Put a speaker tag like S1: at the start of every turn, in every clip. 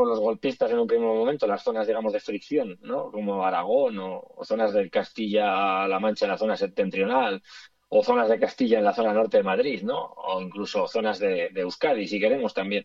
S1: por los golpistas en un primer momento las zonas, digamos, de fricción, ¿no? Como Aragón o zonas de Castilla-La Mancha en la zona septentrional, o zonas de Castilla en la zona norte de Madrid, ¿no? O incluso zonas de Euskadi, si queremos también.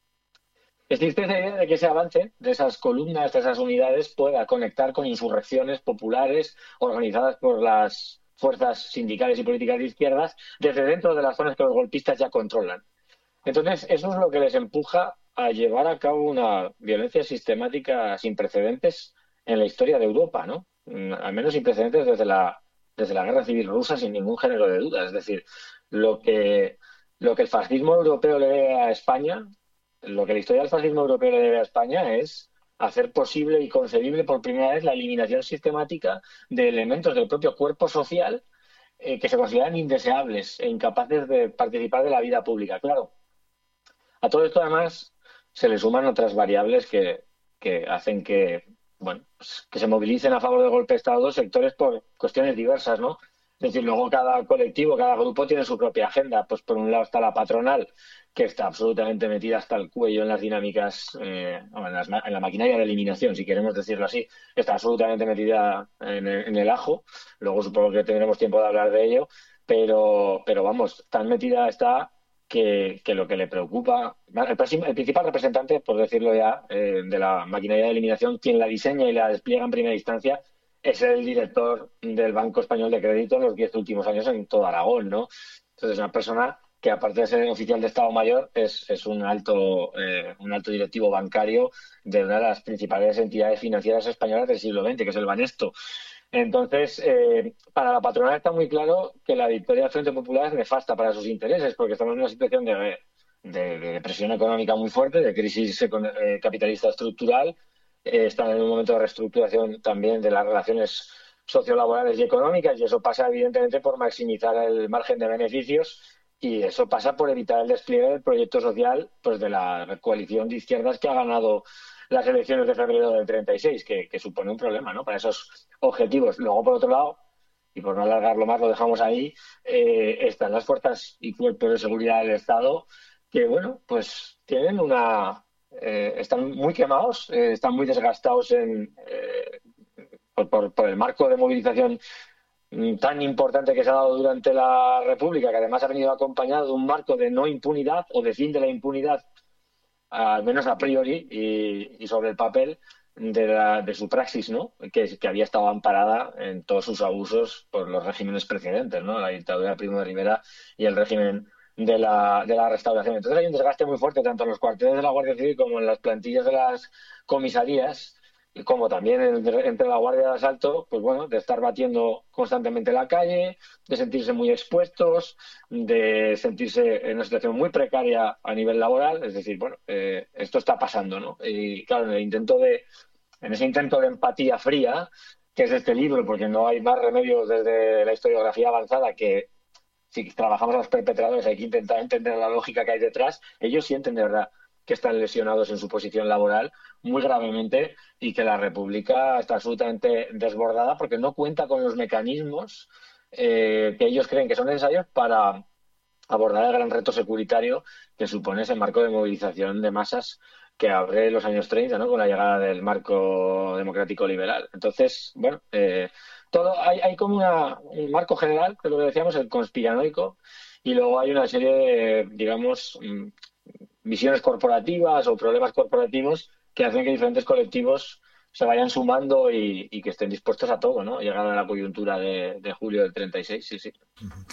S1: Existe esa idea de que ese avance de esas columnas, de esas unidades, pueda conectar con insurrecciones populares organizadas por las fuerzas sindicales y políticas de izquierdas desde dentro de las zonas que los golpistas ya controlan. Entonces, eso es lo que les empuja a llevar a cabo una violencia sistemática sin precedentes en la historia de Europa, ¿no? Al menos sin precedentes desde la Guerra Civil Rusa, sin ningún género de duda. Es decir, lo que, lo que el fascismo europeo le debe a España, lo que la historia del fascismo europeo le debe a España es hacer posible y concebible por primera vez la eliminación sistemática de elementos del propio cuerpo social que se consideran indeseables e incapaces de participar de la vida pública. Claro, a todo esto, además, se le suman otras variables que hacen que, bueno, pues, que se movilicen a favor del golpe de Estado sectores por cuestiones diversas, ¿no? Es decir, luego cada colectivo, cada grupo tiene su propia agenda. Pues por un lado está la patronal, que está absolutamente metida hasta el cuello en las dinámicas, en la maquinaria de eliminación, si queremos decirlo así, está absolutamente metida en el ajo. Luego supongo que tendremos tiempo de hablar de ello, pero vamos, tan metida está que lo que le preocupa, el principal representante, por decirlo ya, de la maquinaria de eliminación, quien la diseña y la despliega en primera instancia, es el director del Banco Español de Crédito en los 10 últimos años en todo Aragón, ¿no? Entonces, una persona que, aparte de ser oficial de Estado Mayor, es un alto directivo bancario de una de las principales entidades financieras españolas del siglo XX, que es el Banesto. Entonces, para la patronal está muy claro que la victoria del Frente Popular es nefasta para sus intereses, porque estamos en una situación de depresión económica muy fuerte, de crisis capitalista estructural. Están en un momento de reestructuración también de las relaciones sociolaborales y económicas, y eso pasa evidentemente por maximizar el margen de beneficios, y eso pasa por evitar el despliegue del proyecto social, pues, de la coalición de izquierdas que ha ganado las elecciones de febrero del 36, que supone un problema, ¿no?, para esos objetivos. Luego, por otro lado, y por no alargarlo más, lo dejamos ahí, están las fuerzas y cuerpos de seguridad del Estado que, bueno, pues tienen están muy quemados, están muy desgastados por el marco de movilización tan importante que se ha dado durante la República, que además ha venido acompañado de un marco de no impunidad o de fin de la impunidad, al menos a priori y sobre el papel de su praxis, ¿no?, que había estado amparada en todos sus abusos por los regímenes precedentes, ¿no?, la dictadura de Primo de Rivera y el régimen de la Restauración. Entonces hay un desgaste muy fuerte tanto en los cuarteles de la Guardia Civil como en las plantillas de las comisarías, y como también entre la Guardia de Asalto, pues bueno, de estar batiendo constantemente la calle, de sentirse muy expuestos, de sentirse en una situación muy precaria a nivel laboral. Es decir, bueno, esto está pasando, ¿no? Y claro, en ese intento de empatía fría, que es este libro, porque no hay más remedio desde la historiografía avanzada que, si trabajamos a los perpetradores, hay que intentar entender la lógica que hay detrás. Ellos sienten de verdad que están lesionados en su posición laboral muy gravemente, y que la República está absolutamente desbordada porque no cuenta con los mecanismos que ellos creen que son necesarios para abordar el gran reto securitario que supone ese marco de movilización de masas que abre los años 30, ¿no?, con la llegada del marco democrático liberal. Entonces, bueno, hay como un marco general, que es lo que decíamos, el conspiranoico, y luego hay una serie de, digamos, visiones corporativas o problemas corporativos que hacen que diferentes colectivos se vayan sumando y que estén dispuestos a todo, ¿no?, llegar a la coyuntura de julio del 36, sí, sí.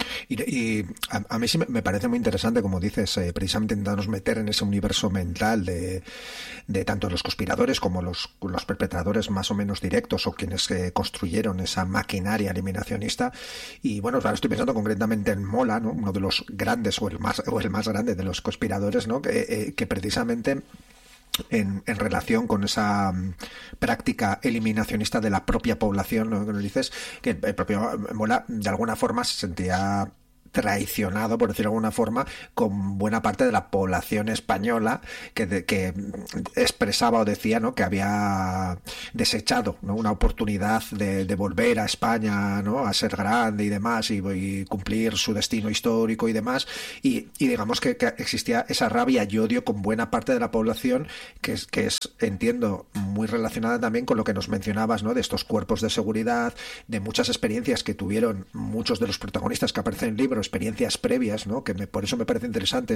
S2: A mí sí me parece muy interesante, como dices, precisamente intentarnos meter en ese universo mental de tanto los conspiradores como los perpetradores más o menos directos, o quienes construyeron esa maquinaria eliminacionista. Y bueno, ahora estoy pensando concretamente en Mola, ¿no?, uno de los grandes o el más grande de los conspiradores, ¿no?, que precisamente en relación con esa práctica eliminacionista de la propia población, ¿no?, que nos dices que el propio Mola de alguna forma se sentía traicionado, por decirlo de alguna forma, con buena parte de la población española que expresaba o decía, ¿no?, que había desechado, ¿no?, una oportunidad de volver a España, ¿no?, a ser grande y demás, y cumplir su destino histórico y demás, y digamos que existía esa rabia y odio con buena parte de la población que es, entiendo, muy relacionada también con lo que nos mencionabas, ¿no?, de estos cuerpos de seguridad, de muchas experiencias que tuvieron muchos de los protagonistas que aparecen en el libro, experiencias previas, ¿no?, que por eso me parece interesante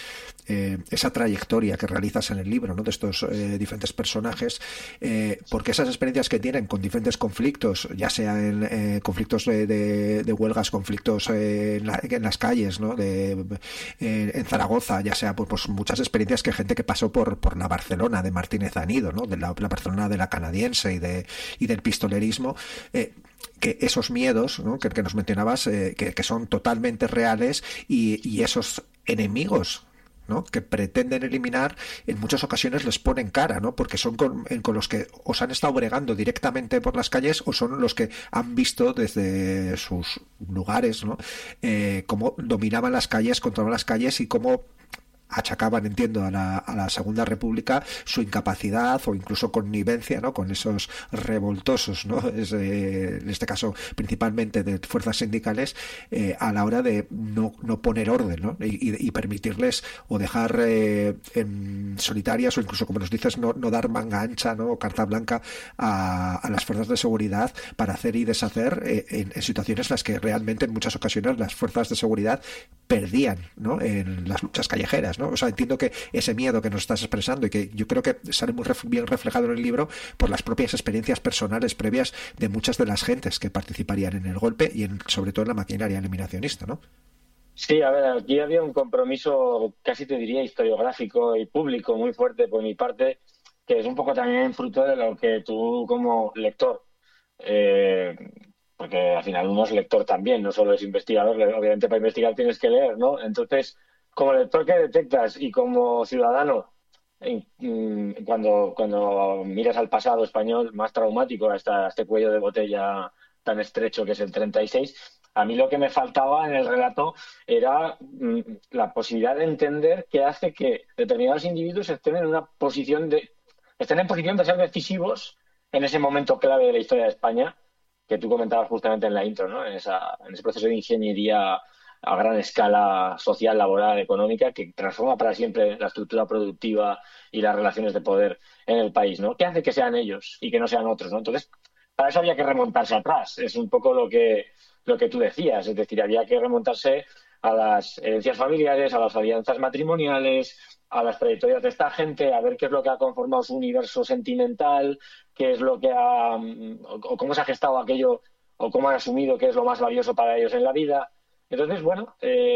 S2: esa trayectoria que realizas en el libro, ¿no?, de estos diferentes personajes, porque esas experiencias que tienen con diferentes conflictos, ya sea en conflictos de huelgas, conflictos en las calles, ¿no?, en Zaragoza, ya sea pues muchas experiencias que gente que pasó por la Barcelona de Martínez Anido, ¿no?, de la Barcelona de la canadiense y del pistolerismo, que esos miedos, ¿no?, que nos mencionabas, que son totalmente reales, y esos enemigos, ¿no?, que pretenden eliminar, en muchas ocasiones les ponen cara, ¿no?, porque son con los que os han estado bregando directamente por las calles, o son los que han visto desde sus lugares, ¿no?, cómo dominaban las calles, controlaban las calles, y cómo achacaban, entiendo, a la Segunda República su incapacidad o incluso connivencia, ¿no?, con esos revoltosos, ¿no?, en este caso principalmente de fuerzas sindicales, a la hora de no poner orden, ¿no?, y permitirles o dejar en solitarias, o incluso, como nos dices, no dar manga ancha, ¿no?, o carta blanca a las fuerzas de seguridad para hacer y deshacer en situaciones en las que realmente en muchas ocasiones las fuerzas de seguridad perdían, ¿no?, en las luchas callejeras, ¿no? O sea, entiendo que ese miedo que nos estás expresando, y que yo creo que sale muy bien reflejado en el libro por las propias experiencias personales previas de muchas de las gentes que participarían en el golpe, y sobre todo en la maquinaria eliminacionista, ¿no?
S1: Sí, a ver, aquí había un compromiso, casi te diría, historiográfico y público muy fuerte por mi parte, que es un poco también fruto de lo que tú como lector, eh, porque al final uno es lector también, no solo es investigador, obviamente para investigar tienes que leer, ¿no? Entonces, como lector, que detectas, y como ciudadano, cuando miras al pasado español más traumático, hasta este cuello de botella tan estrecho que es el 36, a mí lo que me faltaba en el relato era la posibilidad de entender qué hace que determinados individuos estén en posición de ser decisivos en ese momento clave de la historia de España, que tú comentabas justamente en la intro, ¿no?, en ese proceso de ingeniería a gran escala social, laboral, económica, que transforma para siempre la estructura productiva y las relaciones de poder en el país, ¿no? ¿Qué hace que sean ellos y que no sean otros, ¿no? Entonces, para eso había que remontarse atrás. Es un poco lo que tú decías, es decir, había que remontarse a las herencias familiares, a las alianzas matrimoniales, a las trayectorias de esta gente, a ver qué es lo que ha conformado su universo sentimental, qué es lo que o cómo se ha gestado aquello, o cómo han asumido que es lo más valioso para ellos en la vida. Entonces, bueno,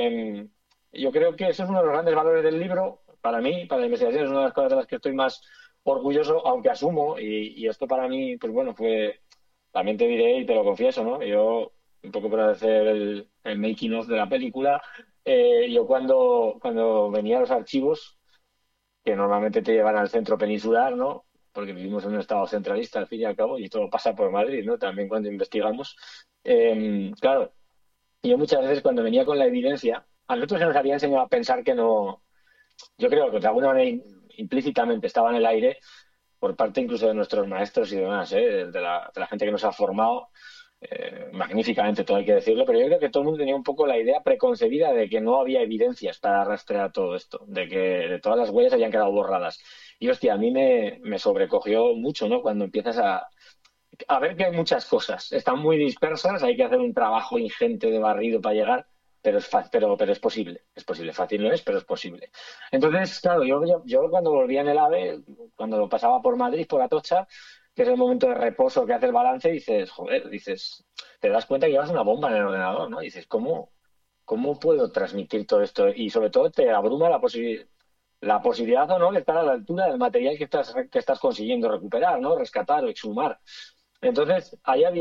S1: yo creo que ese es uno de los grandes valores del libro. Para mí, para la investigación, es una de las cosas de las que estoy más orgulloso, aunque asumo, y esto para mí, pues bueno, también te diré y te lo confieso, ¿no? Yo, un poco por hacer el making of de la película, yo cuando venía a los archivos, que normalmente te llevan al centro peninsular, ¿no?, porque vivimos en un estado centralista, al fin y al cabo, y todo pasa por Madrid, ¿no?, también cuando investigamos. Claro, yo muchas veces, cuando venía con la evidencia, a nosotros se nos había enseñado a pensar que no. Yo creo que de alguna manera implícitamente estaba en el aire, por parte incluso de nuestros maestros y demás, de la gente que nos ha formado, magníficamente, todo hay que decirlo, pero yo creo que todo el mundo tenía un poco la idea preconcebida de que no había evidencias para rastrear todo esto, de que de todas las huellas habían quedado borradas. Y hostia, a mí me sobrecogió mucho, ¿no?, cuando empiezas a ver que hay muchas cosas, están muy dispersas, hay que hacer un trabajo ingente de barrido para llegar, pero es posible, fácil no es, pero es posible. Entonces, claro, yo cuando volvía en el AVE, cuando pasaba por Madrid, por Atocha, que es el momento de reposo que hace el balance, dices, te das cuenta que llevas una bomba en el ordenador, ¿no? Dices, ¿cómo puedo transmitir todo esto? Y sobre todo te abruma la posibilidad o no de estar a la altura del material que estás consiguiendo recuperar, ¿no?, rescatar o exhumar. Entonces,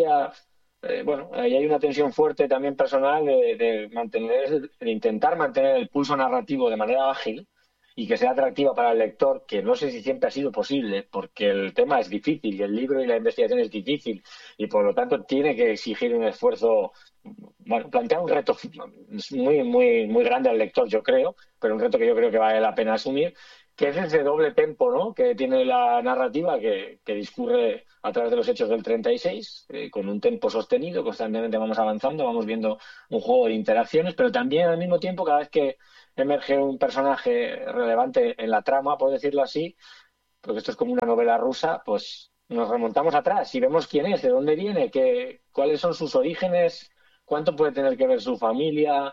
S1: ahí hay una tensión fuerte también personal de intentar mantener el pulso narrativo de manera ágil y que sea atractiva para el lector, que no sé si siempre ha sido posible, porque el tema es difícil y el libro y la investigación es difícil, y por lo tanto tiene que exigir un esfuerzo bueno, plantea un reto muy, muy, muy grande al lector, yo creo, pero un reto que yo creo que vale la pena asumir, que es ese doble tempo, ¿no?, que tiene la narrativa que discurre a través de los hechos del 36, con un tempo sostenido, constantemente vamos avanzando, vamos viendo un juego de interacciones, pero también al mismo tiempo, cada vez que emerge un personaje relevante en la trama, por decirlo así, porque esto es como una novela rusa, pues nos remontamos atrás y vemos quién es, de dónde viene, cuáles son sus orígenes, cuánto puede tener que ver su familia,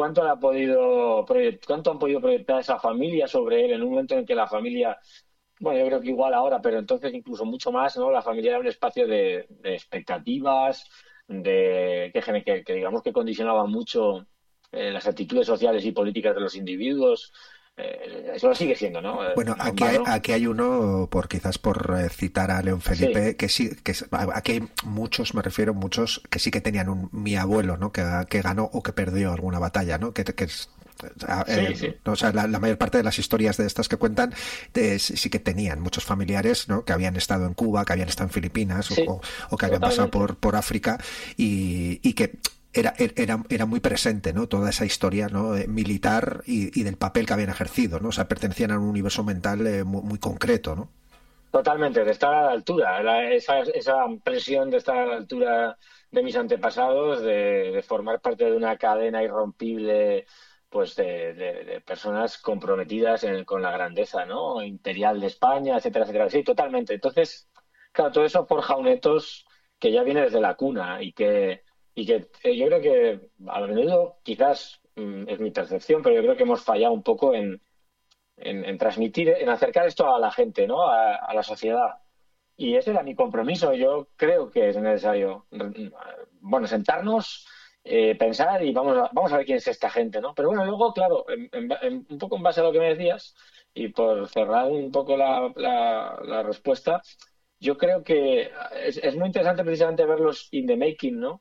S1: cuánto han podido proyectar esa familia sobre él en un momento en que la familia, bueno, yo creo que igual ahora, pero entonces incluso mucho más, ¿no? La familia era un espacio de expectativas, que digamos que condicionaba mucho las actitudes sociales y políticas de los individuos. Eso lo sigue siendo, ¿no?
S2: Bueno,
S1: No en vano.
S2: aquí hay uno, quizás por citar a León
S1: Sí,
S2: Felipe, que sí, aquí hay muchos, me refiero, muchos que sí que tenían mi abuelo, ¿no? Que ganó o que perdió alguna batalla, ¿no?
S1: sí, sí,
S2: o sea, la mayor parte de las historias de estas que cuentan sí que tenían muchos familiares, ¿no?, que habían estado en Cuba, que habían estado en Filipinas
S1: sí,
S2: o que habían pasado
S1: totalmente.
S2: por África y que era muy presente, ¿no?, toda esa historia, ¿no?, militar y del papel que habían ejercido, ¿no? O sea, pertenecían a un universo mental muy, muy concreto, ¿no?
S1: Totalmente, de estar a la altura, esa presión de estar a la altura de mis antepasados, de formar parte de una cadena irrompible, pues de personas comprometidas con la grandeza, ¿no?, imperial de España, etcétera, etcétera. Sí, totalmente. Entonces, claro, todo eso forja un ethos que ya viene desde la cuna y que yo creo que a menudo, quizás es mi percepción, pero yo creo que hemos fallado un poco en transmitir, en acercar esto a la gente, ¿no? A la sociedad. Y ese era mi compromiso. Yo creo que es necesario, bueno, sentarnos, pensar y vamos a ver quién es esta gente, ¿no? Pero bueno, luego, claro, un poco en base a lo que me decías y por cerrar un poco la respuesta, yo creo que es muy interesante precisamente verlos in the making, ¿no?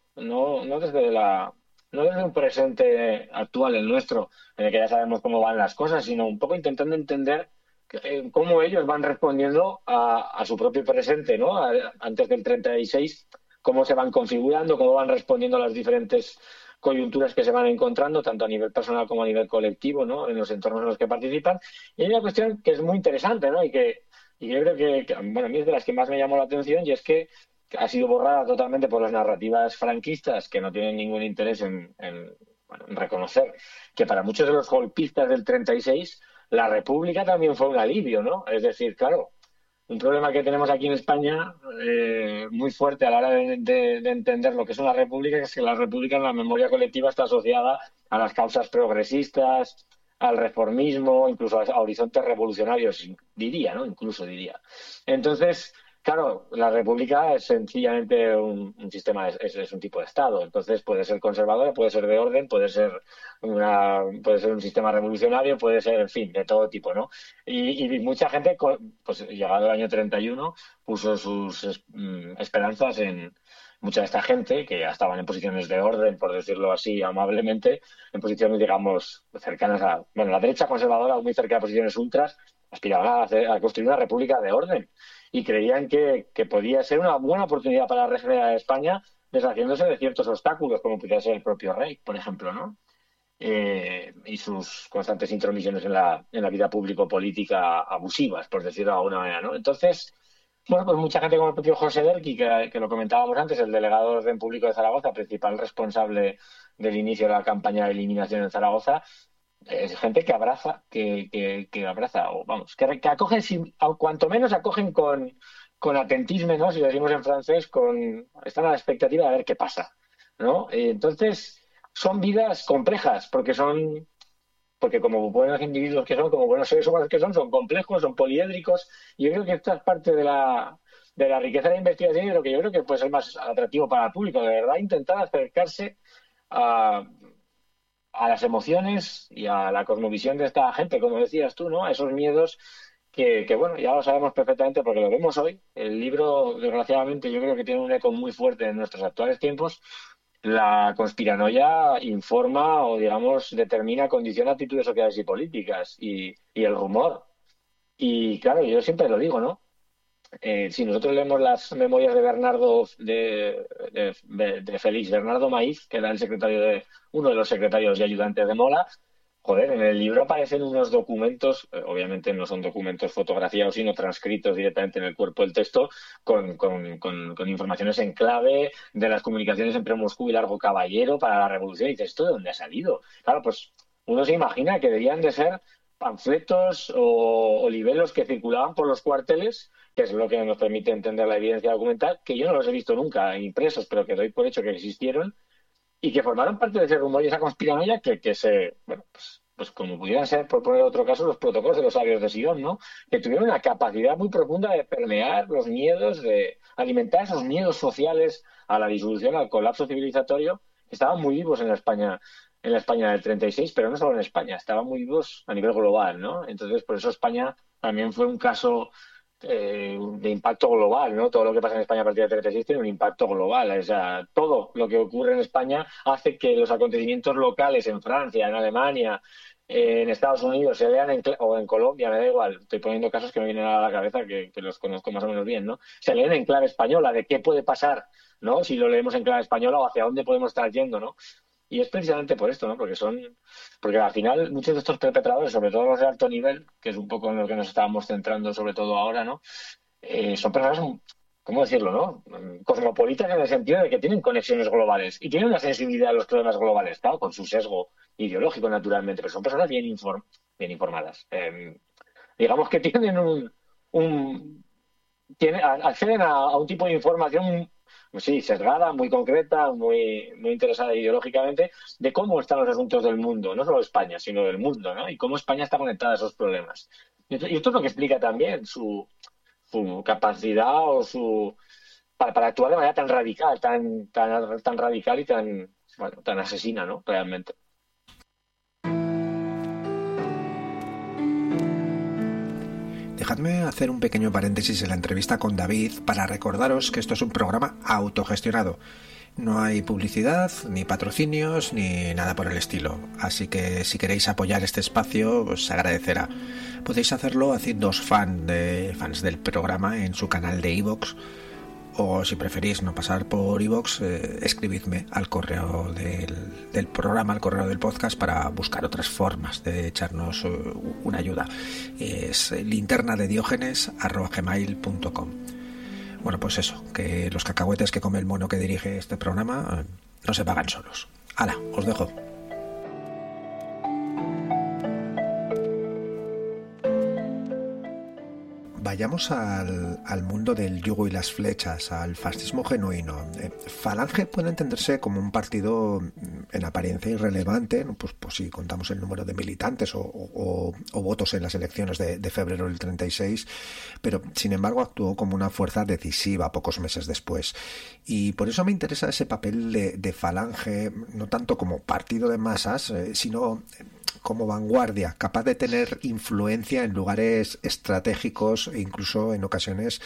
S1: No desde un presente actual, el nuestro, en el que ya sabemos cómo van las cosas, sino un poco intentando entender cómo ellos van respondiendo a su propio presente, ¿no? Antes del 36, cómo se van configurando, cómo van respondiendo a las diferentes coyunturas que se van encontrando, tanto a nivel personal como a nivel colectivo, ¿no?, en los entornos en los que participan. Y hay una cuestión que es muy interesante, ¿no?, y yo creo bueno, a mí es de las que más me llamó la atención, y es que ha sido borrada totalmente por las narrativas franquistas, que no tienen ningún interés bueno, en reconocer que para muchos de los golpistas del 36 la República también fue un alivio, ¿no? Es decir, claro, un problema que tenemos aquí en España muy fuerte a la hora de entender lo que es una república, es que la república en la memoria colectiva está asociada a las causas progresistas, al reformismo, incluso a horizontes revolucionarios, diría, ¿no? Incluso diría. Entonces, claro, la república es sencillamente un sistema, es un tipo de Estado. Entonces puede ser conservadora, puede ser de orden, puede ser un sistema revolucionario, puede ser, en fin, de todo tipo, ¿no? Y mucha gente, pues llegado el año 31, puso sus esperanzas en mucha de esta gente, que ya estaban en posiciones de orden, por decirlo así amablemente, en posiciones, digamos, cercanas bueno, la derecha conservadora, muy cerca de posiciones ultras, aspiraban a construir una república de orden y creían que podía ser una buena oportunidad para regenerar España, deshaciéndose de ciertos obstáculos, como podría ser el propio rey, por ejemplo, ¿no? Y sus constantes intromisiones en la vida público-política abusivas, por decirlo de alguna manera, ¿no? Entonces, bueno, pues mucha gente como el propio José Derqui, que lo comentábamos antes, el delegado de orden público de Zaragoza, principal responsable del inicio de la campaña de eliminación en Zaragoza, es gente que abraza, que abraza, o vamos, que acogen, cuanto menos acogen con atentismo, ¿no? Si lo decimos en francés, están a la expectativa de ver qué pasa, ¿no? Entonces, son vidas complejas, porque como buenos individuos que son, como buenos seres humanos que son complejos, son poliédricos, y yo creo que esta es parte de la riqueza de la investigación y de lo que yo creo que puede ser más atractivo para el público, de verdad, intentar acercarse a, a las emociones y a la cosmovisión de esta gente, como decías tú, ¿no? A esos miedos bueno, ya lo sabemos perfectamente porque lo vemos hoy. El libro, desgraciadamente, yo creo que tiene un eco muy fuerte en nuestros actuales tiempos. La conspiranoia informa o, digamos, determina, condiciona actitudes sociales y políticas y el rumor. Y claro, yo siempre lo digo, ¿no? si nosotros leemos las memorias de Bernardo, de Félix Bernardo Maíz, que era uno de los secretarios y ayudantes de Mola, joder, en el libro aparecen unos documentos, obviamente no son documentos fotografiados, sino transcritos directamente en el cuerpo del texto, con informaciones en clave de las comunicaciones entre Moscú y Largo Caballero para la revolución. Y dices, ¿esto de dónde ha salido? Claro, pues uno se imagina que debían de ser panfletos o libelos que circulaban por los cuarteles, que es lo que nos permite entender la evidencia documental, que yo no los he visto nunca impresos, pero que doy por hecho que existieron y que formaron parte de ese rumor y esa conspiranoia bueno, pues como pudieran ser, por poner otro caso, los protocolos de los sabios de Sion, ¿no? Que tuvieron una capacidad muy profunda de permear los miedos, de alimentar esos miedos sociales a la disolución, al colapso civilizatorio, que estaban muy vivos en la España del 36, pero no solo en España, estaban muy vivos a nivel global, ¿no? Entonces, por eso España también fue un caso de impacto global, ¿no? Todo lo que pasa en España a partir del 36 tiene un impacto global. O sea, todo lo que ocurre en España hace que los acontecimientos locales en Francia, en Alemania, en Estados Unidos se vean o en Colombia, me da igual. Estoy poniendo casos que me vienen a la cabeza que los conozco más o menos bien, ¿no? Se leen en clave española de qué puede pasar, ¿no? Si lo leemos en clave española o hacia dónde podemos estar yendo, ¿no? Y es precisamente por esto, ¿no? Porque al final muchos de estos perpetradores, sobre todo los de alto nivel, que es un poco en lo que nos estábamos centrando sobre todo ahora, ¿no? Son personas, ¿cómo decirlo, no? Cosmopolitas en el sentido de que tienen conexiones globales y tienen una sensibilidad a los problemas globales, claro, con su sesgo ideológico naturalmente, pero son personas bien informadas. Digamos que tienen acceden a un tipo de información, sí, sesgada, muy concreta, muy interesada ideológicamente, de cómo están los asuntos del mundo, no solo de España, sino del mundo, ¿no? Y cómo España está conectada a esos problemas. Y esto es lo que explica también su capacidad para actuar de manera tan radical, tan radical y bueno, tan asesina, ¿no? Realmente.
S2: Dejadme hacer un pequeño paréntesis en la entrevista con David para recordaros que esto es un programa autogestionado. No hay publicidad, ni patrocinios, ni nada por el estilo. Así que si queréis apoyar este espacio, os agradecerá. Podéis hacerlo haciéndoos fans del programa en su canal de iVoox, o si preferís no pasar por iVoox, escribidme al correo del programa, al correo del podcast, para buscar otras formas de echarnos una ayuda. Es linternadediógenes@gmail.com. Bueno, pues eso, que los cacahuetes que come el mono que dirige este programa no se pagan solos. ¡Hala! Os dejo. Vayamos al mundo del yugo y las flechas, al fascismo genuino. Falange puede entenderse como un partido en apariencia irrelevante, pues si contamos el número de militantes o votos en las elecciones de febrero del 36, pero sin embargo actuó como una fuerza decisiva pocos meses después. Y por eso me interesa ese papel de Falange, no tanto como partido de masas, sino como vanguardia, capaz de tener influencia en lugares estratégicos e incluso en ocasiones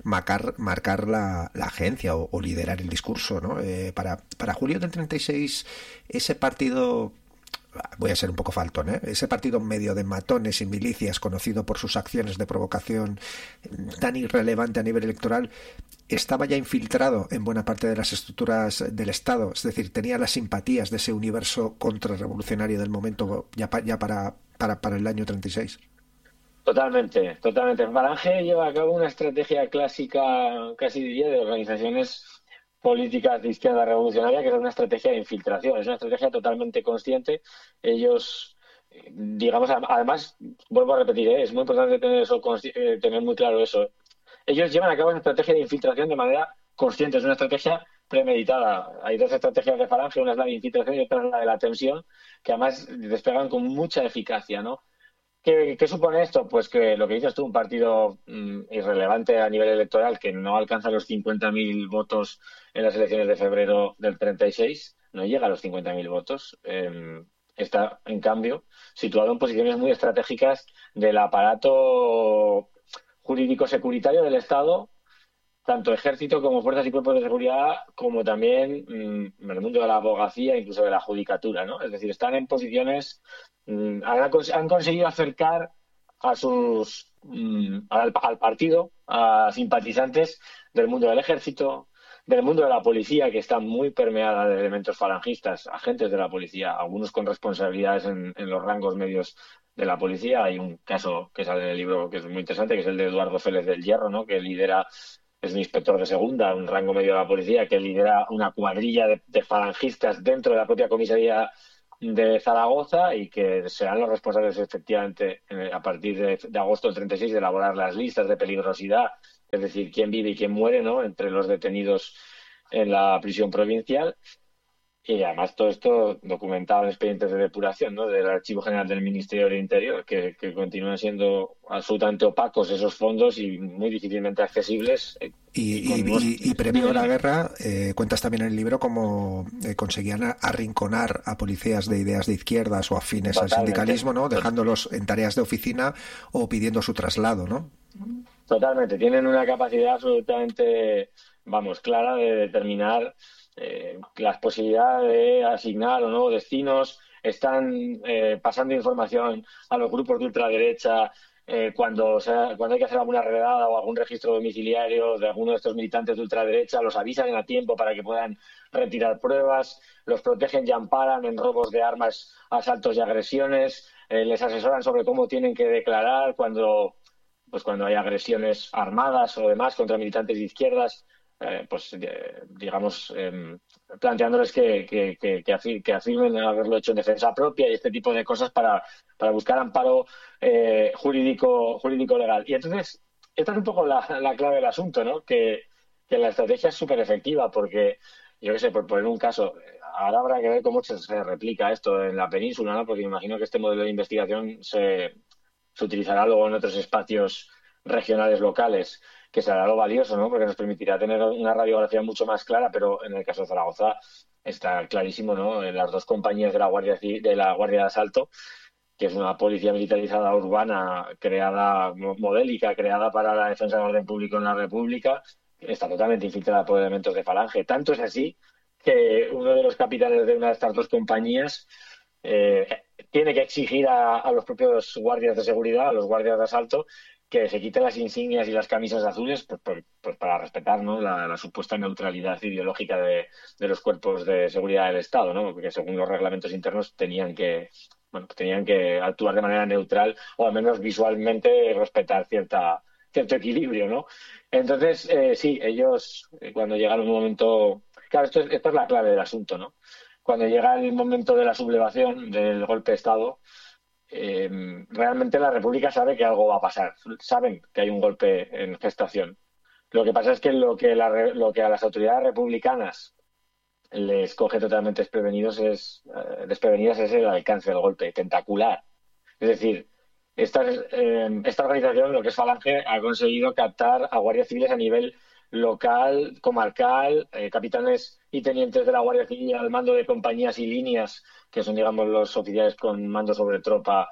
S2: marcar la agencia o liderar el discurso, ¿no? Para julio del 36, ese partido, voy a ser un poco faltón, ese partido medio de matones y milicias, conocido por sus acciones de provocación tan irrelevante a nivel electoral, estaba ya infiltrado en buena parte de las estructuras del Estado, es decir, tenía las simpatías de ese universo contrarrevolucionario del momento ya para el año 36.
S1: Totalmente. Falange lleva a cabo una estrategia clásica, casi diría, de organizaciones políticas de izquierda revolucionaria, que es una estrategia de infiltración, es una estrategia totalmente consciente. Ellos, digamos, además, vuelvo a repetir, es muy importante tener muy claro eso. Ellos llevan a cabo una estrategia de infiltración de manera consciente, es una estrategia premeditada. Hay dos estrategias de Falange, una es la de infiltración y otra es la de la tensión, que además despegan con mucha eficacia, ¿no? ¿Qué supone esto? Pues que lo que dices tú, un partido irrelevante a nivel electoral que no alcanza los 50.000 votos en las elecciones de febrero del 36, no llega a los 50.000 votos. Está, en cambio, situado en posiciones muy estratégicas del aparato jurídico-securitario del Estado, tanto ejército como fuerzas y cuerpos de seguridad, como también en el mundo de la abogacía, incluso de la judicatura, ¿no? Es decir, están en posiciones, han conseguido acercar al partido, a simpatizantes del mundo del ejército, del mundo de la policía, que está muy permeada de elementos falangistas, agentes de la policía, algunos con responsabilidades en los rangos medios de la policía. Hay un caso que sale en el libro que es muy interesante, que es el de Eduardo Félez del Hierro, ¿no? Que lidera, es un inspector de segunda, un rango medio de la policía, que lidera una cuadrilla de falangistas dentro de la propia comisaría de Zaragoza y que serán los responsables efectivamente a partir de agosto del 36 de elaborar las listas de peligrosidad, es decir, quién vive y quién muere, ¿no? Entre los detenidos en la prisión provincial. Y además todo esto documentado en expedientes de depuración, ¿no? Del Archivo General del Ministerio del Interior, que continúan siendo absolutamente opacos esos fondos y muy difícilmente accesibles.
S2: Y previo a la guerra, cuentas también en el libro cómo conseguían arrinconar a policías de ideas de izquierdas o afines al sindicalismo, ¿no? Dejándolos en tareas de oficina o pidiendo su traslado, ¿no?
S1: Totalmente. Tienen una capacidad absolutamente, vamos, clara de determinar las posibilidades de asignar o no destinos. Están pasando información a los grupos de ultraderecha cuando hay que hacer alguna redada o algún registro domiciliario de alguno de estos militantes de ultraderecha, los avisan a tiempo para que puedan retirar pruebas, los protegen y amparan en robos de armas, asaltos y agresiones, les asesoran sobre cómo tienen que declarar cuando hay agresiones armadas o demás contra militantes de izquierdas. Digamos, planteándoles que afirmen haberlo hecho en defensa propia y este tipo de cosas para buscar amparo jurídico legal. Y entonces, esta es un poco la clave del asunto, ¿no? Que la estrategia es súper efectiva porque, yo qué sé, por poner un caso, ahora habrá que ver cómo se replica esto en la península, ¿no? Porque me imagino que este modelo de investigación se utilizará luego en otros espacios regionales locales, que será lo valioso, ¿no? Porque nos permitirá tener una radiografía mucho más clara, pero en el caso de Zaragoza está clarísimo, ¿no? En las dos compañías de la Guardia de Asalto, que es una policía militarizada urbana modélica, creada para la defensa del orden público en la República, está totalmente infiltrada por elementos de Falange. Tanto es así que uno de los capitanes de una de estas dos compañías tiene que exigir a los propios guardias de seguridad, a los guardias de asalto, que se quiten las insignias y las camisas azules pues para respetar, ¿no? la supuesta neutralidad ideológica de los cuerpos de seguridad del Estado, ¿no? Porque según los reglamentos internos tenían que actuar de manera neutral o al menos visualmente respetar cierto equilibrio, ¿no? Entonces, sí, ellos cuando llegan un momento... Claro, esto es la clave del asunto, ¿no? Cuando llega el momento de la sublevación, del golpe de Estado, realmente la República sabe que algo va a pasar. Saben que hay un golpe en gestación. Lo que pasa es que lo que a las autoridades republicanas les coge totalmente desprevenidas es el alcance del golpe, tentacular. Es decir, esta organización, lo que es Falange, ha conseguido captar a guardias civiles a nivel local, comarcal, capitanes y tenientes de la Guardia Civil al mando de compañías y líneas, que son, digamos, los oficiales con mando sobre tropa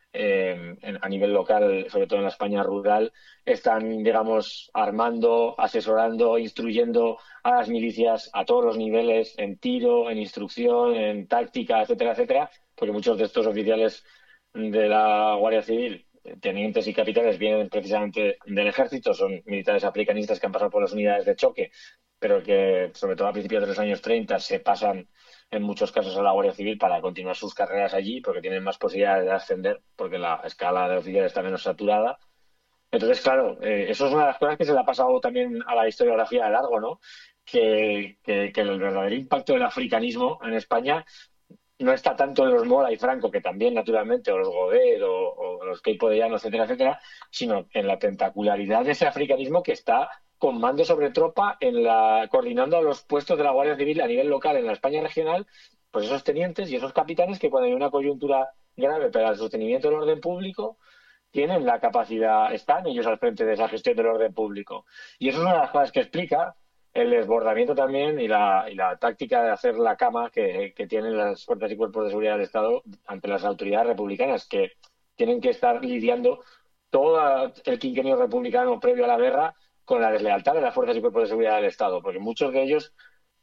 S1: a nivel local, sobre todo en la España rural, están, digamos, armando, asesorando, instruyendo a las milicias a todos los niveles, en tiro, en instrucción, en táctica, etcétera, etcétera, porque muchos de estos oficiales de la Guardia Civil, tenientes y capitanes, vienen precisamente del ejército, son militares africanistas que han pasado por las unidades de choque, pero que, sobre todo a principios de los años 30, se pasan en muchos casos a la Guardia Civil para continuar sus carreras allí, porque tienen más posibilidades de ascender, porque la escala de oficiales está menos saturada. Entonces, claro, eso es una de las cosas que se le ha pasado también a la historiografía de largo, ¿no? Que el verdadero impacto del africanismo en España no está tanto en los Mola y Franco, que también, naturalmente, o los Godet o los Queipo de Llano, etcétera, etcétera, sino en la tentacularidad de ese africanismo que está con mando sobre tropa coordinando a los puestos de la Guardia Civil a nivel local en la España regional, pues esos tenientes y esos capitanes que cuando hay una coyuntura grave para el sostenimiento del orden público tienen la capacidad, están ellos al frente de esa gestión del orden público. Y eso es una de las cosas que explica el desbordamiento también y la táctica de hacer la cama que tienen las fuerzas y cuerpos de seguridad del Estado ante las autoridades republicanas, que tienen que estar lidiando todo el quinquenio republicano previo a la guerra con la deslealtad de las fuerzas y cuerpos de seguridad del Estado, porque muchos de ellos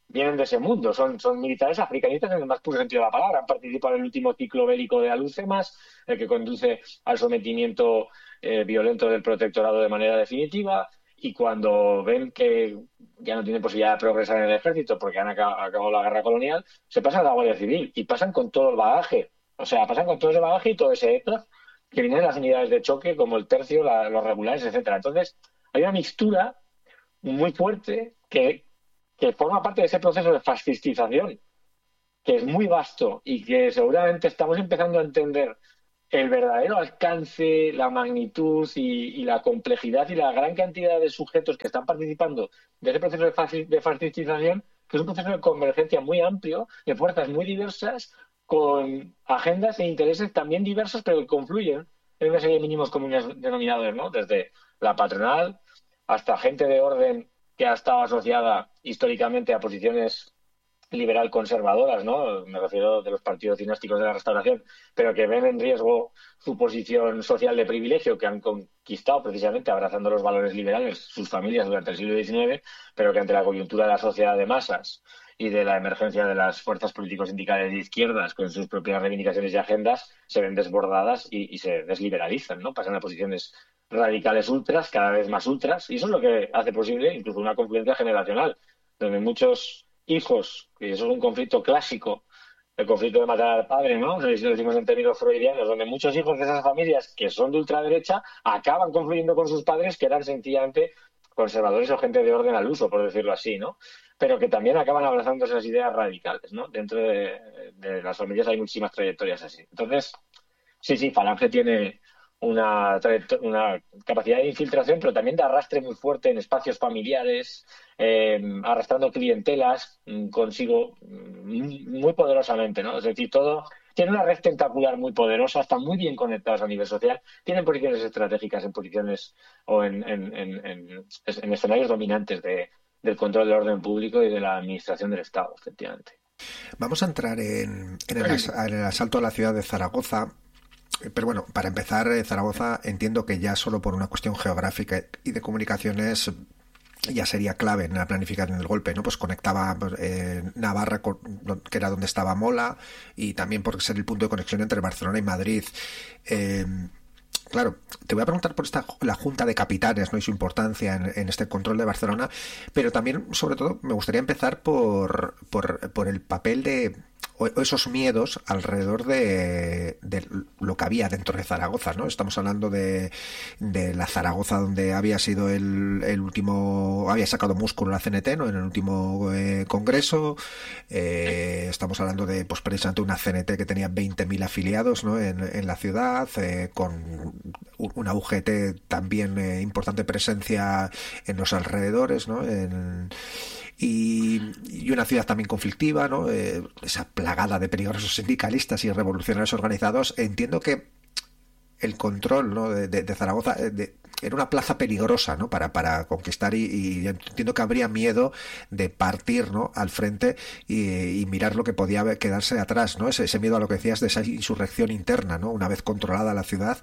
S1: vienen de ese mundo, son militares africanistas en el más puro sentido de la palabra, han participado en el último ciclo bélico de Alucemas, el que conduce al sometimiento violento del protectorado de manera definitiva, y cuando ven que ya no tienen posibilidad de progresar en el ejército porque han acabado la guerra colonial, se pasan a la Guardia Civil y pasan con todo el bagaje, o sea, pasan con todo ese bagaje y todo ese ethos que vienen de las unidades de choque como el tercio, los regulares, etcétera. Entonces, hay una mixtura muy fuerte que forma parte de ese proceso de fascistización, que es muy vasto y que seguramente estamos empezando a entender el verdadero alcance, la magnitud y la complejidad y la gran cantidad de sujetos que están participando de ese proceso de fascistización, que es un proceso de convergencia muy amplio, de fuerzas muy diversas, con agendas e intereses también diversos, pero que confluyen en una serie de mínimos comunes denominadores, ¿no? Desde la patronal hasta gente de orden que ha estado asociada históricamente a posiciones liberal conservadoras, ¿no? Me refiero de los partidos dinásticos de la Restauración, pero que ven en riesgo su posición social de privilegio que han conquistado precisamente abrazando los valores liberales sus familias durante el siglo XIX, pero que ante la coyuntura de la sociedad de masas y de la emergencia de las fuerzas políticos sindicales de izquierdas con sus propias reivindicaciones y agendas se ven desbordadas y se desliberalizan, ¿no? Pasan a posiciones radicales ultras, cada vez más ultras, y eso es lo que hace posible incluso una confluencia generacional, donde muchos hijos, y eso es un conflicto clásico, el conflicto de matar al padre, ¿no? Si lo decimos en términos freudianos, donde muchos hijos de esas familias que son de ultraderecha acaban confluyendo con sus padres que eran sencillamente conservadores o gente de orden al uso, por decirlo así, ¿no? Pero que también acaban abrazando esas ideas radicales, ¿no? Dentro de las familias hay muchísimas trayectorias así. Entonces, sí, Falange tiene una capacidad de infiltración, pero también de arrastre muy fuerte en espacios familiares, arrastrando clientelas consigo muy poderosamente, ¿no? Es decir, todo tiene una red tentacular muy poderosa, están muy bien conectados a nivel social, tienen posiciones estratégicas en posiciones o en escenarios dominantes del control del orden público y de la administración del Estado, efectivamente.
S2: Vamos a entrar en el asalto a la ciudad de Zaragoza. Pero bueno, para empezar, Zaragoza entiendo que ya solo por una cuestión geográfica y de comunicaciones ya sería clave en la planificación del golpe, ¿no? Pues conectaba Navarra, que era donde estaba Mola, y también por ser el punto de conexión entre Barcelona y Madrid. Claro, te voy a preguntar por la Junta de Capitanes, ¿no? Y su importancia en este control de Barcelona, pero también, sobre todo, me gustaría empezar por el papel o esos miedos alrededor de lo que había dentro de Zaragoza, ¿no? Estamos hablando de la Zaragoza donde había sido el último, había sacado músculo la CNT, ¿no? En el último congreso. Estamos hablando de, pues precisamente una CNT que tenía 20.000 afiliados, ¿no? En la ciudad, con una UGT también importante presencia en los alrededores, ¿no? Y una ciudad también conflictiva, ¿no? Esa plagada de peligrosos sindicalistas y revolucionarios organizados. Entiendo que el control, ¿no? de Zaragoza era una plaza peligrosa, ¿no? para conquistar y entiendo que habría miedo de partir, ¿no? Al frente y mirar lo que podía quedarse atrás, ¿no? Ese miedo a lo que decías de esa insurrección interna, ¿no? Una vez controlada la ciudad,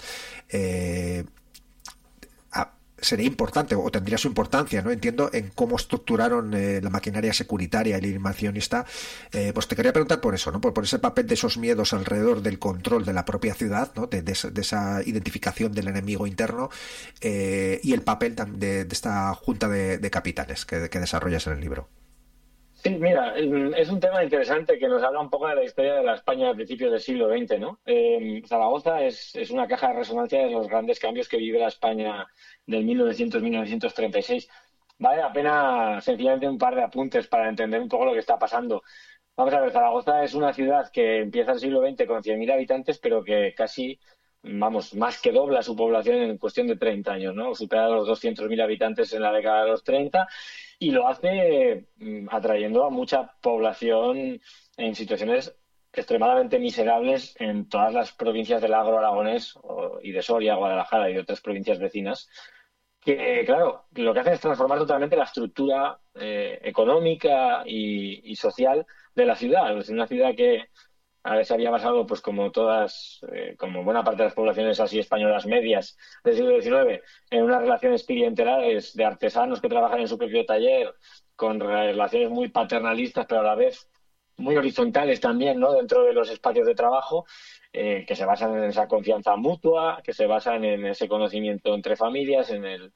S2: sería importante o tendría su importancia, ¿no? Entiendo en cómo estructuraron la maquinaria securitaria y la inmacionista. Pues te quería preguntar por eso, ¿no? Por ese papel de esos miedos alrededor del control de la propia ciudad, ¿no? De esa identificación del enemigo interno, y el papel de esta junta de capitanes que desarrollas en el libro.
S1: Sí, mira, es un tema interesante que nos habla un poco de la historia de la España a principios del siglo XX, ¿no? Zaragoza es una caja de resonancia de los grandes cambios que vive la España del 1900-1936. Vale la pena sencillamente un par de apuntes para entender un poco lo que está pasando. Vamos a ver, Zaragoza es una ciudad que empieza el siglo XX con 100.000 habitantes, pero que casi, vamos, más que dobla su población en cuestión de 30 años, ¿no? Supera los 200.000 habitantes en la década de los 30 y lo hace atrayendo a mucha población en situaciones extremadamente miserables en todas las provincias del agro aragonés y de Soria, Guadalajara y de otras provincias vecinas, que, claro, lo que hacen es transformar totalmente la estructura económica y social de la ciudad. Es una ciudad que se había basado, pues como todas, como buena parte de las poblaciones así españolas medias del siglo XIX, en unas relaciones clientelares de artesanos que trabajan en su propio taller con relaciones muy paternalistas, pero a la vez muy horizontales también, ¿no? Dentro de los espacios de trabajo, que se basan en esa confianza mutua, que se basan en ese conocimiento entre familias,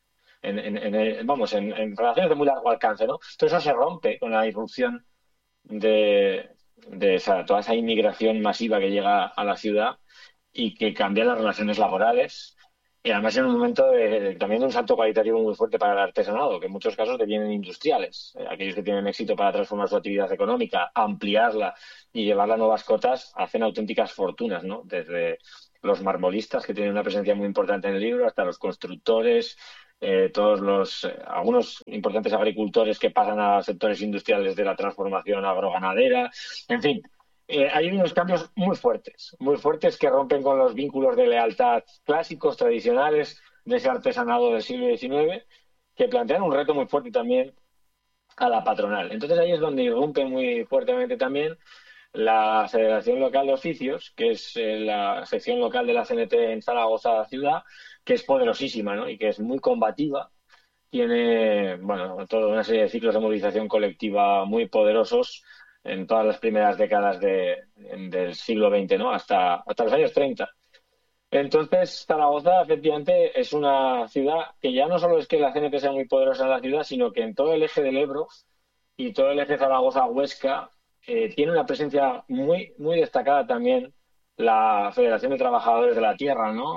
S1: en relaciones de muy largo alcance, ¿no? Todo eso se rompe con la irrupción de toda esa inmigración masiva que llega a la ciudad y que cambia las relaciones laborales. Y además en un momento también de un salto cualitativo muy fuerte para el artesanado, que en muchos casos devienen industriales. Aquellos que tienen éxito para transformar su actividad económica, ampliarla y llevarla a nuevas cotas, hacen auténticas fortunas, ¿no? Desde los marmolistas, que tienen una presencia muy importante en el libro, hasta los constructores, algunos importantes agricultores que pasan a sectores industriales de la transformación agroganadera. En fin, hay unos cambios muy fuertes que rompen con los vínculos de lealtad clásicos, tradicionales, de ese artesanado del siglo XIX, que plantean un reto muy fuerte también a la patronal. Entonces ahí es donde irrumpe muy fuertemente también la Federación Local de Oficios, que es la sección local de la CNT en Zaragoza ciudad, que es poderosísima, ¿no? Y que es muy combativa. Tiene, bueno, toda una serie de ciclos de movilización colectiva muy poderosos en todas las primeras décadas del siglo XX, ¿no? Hasta los años 30. Entonces, Zaragoza efectivamente es una ciudad que ya no solo es que la CNT sea muy poderosa en la ciudad, sino que en todo el eje del Ebro y todo el eje Zaragoza-Huesca tiene una presencia muy, muy destacada también la Federación de Trabajadores de la Tierra, ¿no?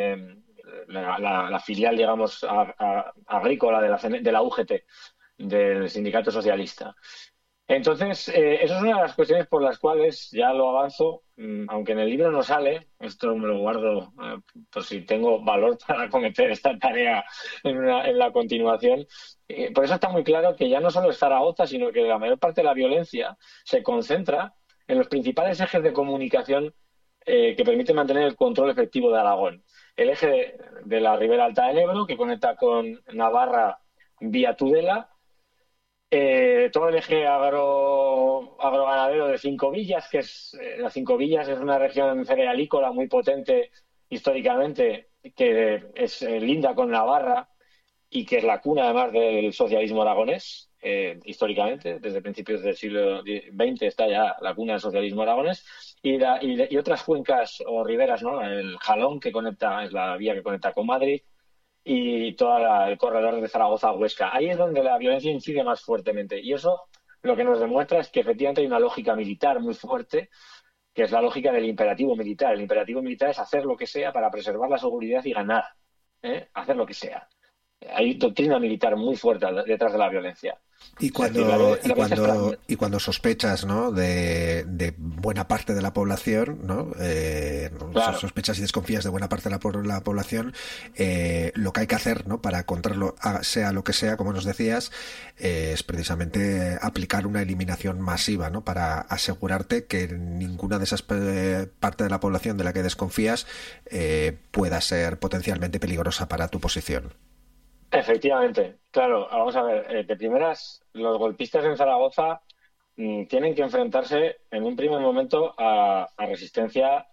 S1: La filial, digamos, agrícola de la UGT, del Sindicato Socialista. Entonces, eso es una de las cuestiones por las cuales, ya lo avanzo, aunque en el libro no sale, esto me lo guardo por si tengo valor para cometer esta tarea en la continuación. Por eso está muy claro que ya no solo es Zaragoza, sino que la mayor parte de la violencia se concentra en los principales ejes de comunicación que permiten mantener el control efectivo de Aragón. El eje de la Ribera Alta del Ebro, que conecta con Navarra vía Tudela, todo el eje agroganadero de Cinco Villas, que es las Cinco Villas es una región cerealícola muy potente históricamente, que es linda con Navarra y que es la cuna además del socialismo aragonés, históricamente, desde principios del siglo XX está ya la cuna del socialismo aragonés, y otras cuencas o riberas, ¿no? El Jalón, que conecta, es la vía que conecta con Madrid, y todo el corredor de Zaragoza-Huesca. Ahí es donde la violencia incide más fuertemente. Y eso lo que nos demuestra es que efectivamente hay una lógica militar muy fuerte, que es la lógica del imperativo militar. El imperativo militar es hacer lo que sea para preservar la seguridad y ganar. Hacer lo que sea. Hay doctrina militar muy fuerte detrás de la violencia.
S2: Y cuando sospechas, ¿no? de buena parte de la población, ¿no?
S1: Claro.
S2: Sospechas y desconfías de buena parte de la población, lo que hay que hacer, ¿no? Para controlarlo, sea lo que sea, como nos decías, es precisamente aplicar una eliminación masiva, ¿no? Para asegurarte que ninguna de esas parte de la población de la que desconfías pueda ser potencialmente peligrosa para tu posición.
S1: Efectivamente, claro, vamos a ver, de primeras, los golpistas en Zaragoza tienen que enfrentarse en un primer momento a resistencia,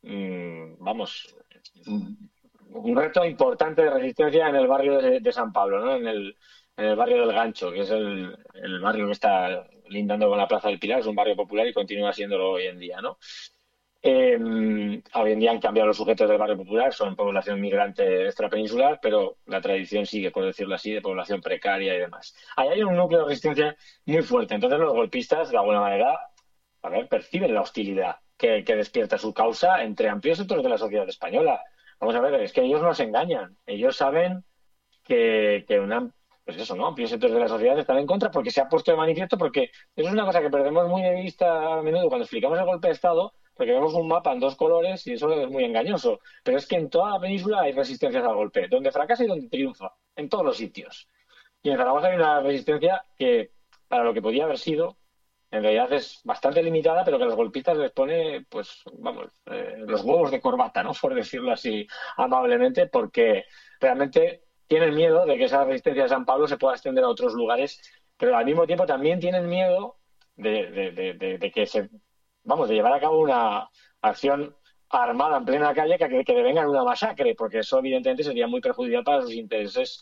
S1: un reto importante de resistencia en el barrio de San Pablo, ¿no? En el barrio del Gancho, que es el barrio que está lindando con la Plaza del Pilar, es un barrio popular y continúa siéndolo hoy en día, ¿no? Hoy en día han cambiado los sujetos del barrio popular, son población migrante extrapeninsular, pero la tradición sigue, por decirlo así, de población precaria y demás. Ahí hay un núcleo de resistencia muy fuerte. Entonces los golpistas, de alguna manera, perciben la hostilidad que despierta su causa entre amplios sectores de la sociedad española. Vamos a ver, es que ellos nos engañan. Ellos saben que pues eso, ¿no? Amplios sectores de la sociedad están en contra porque se ha puesto de manifiesto, porque eso es una cosa que perdemos muy de vista a menudo cuando explicamos el golpe de Estado, porque vemos un mapa en dos colores y eso es muy engañoso. Pero es que en toda la península hay resistencias al golpe, donde fracasa y donde triunfa, en todos los sitios. Y en Zaragoza hay una resistencia que, para lo que podía haber sido, en realidad es bastante limitada, pero que a los golpistas les pone, pues, los huevos de corbata, ¿no? Por decirlo así amablemente, porque realmente tienen miedo de que esa resistencia de San Pablo se pueda extender a otros lugares, pero al mismo tiempo también tienen miedo de que de llevar a cabo una acción armada en plena calle que devenga en una masacre, porque eso evidentemente sería muy perjudicial para sus intereses